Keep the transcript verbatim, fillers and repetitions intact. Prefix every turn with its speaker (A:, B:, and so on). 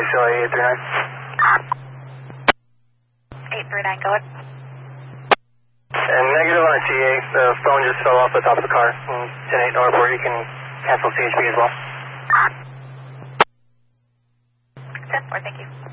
A: Philly eight three nine.
B: eight three nine, go ahead.
A: And negative on T A, the phone just fell off the top of the car. ten eight, no report, you can cancel C H P as well.
B: ten four, thank you.